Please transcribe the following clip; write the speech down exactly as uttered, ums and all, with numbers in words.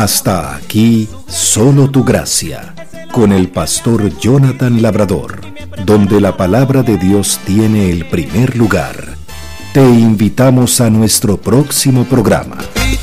Hasta aquí, solo tu gracia, con el pastor Jonathan Labrador, donde la palabra de Dios tiene el primer lugar. Te invitamos a nuestro próximo programa.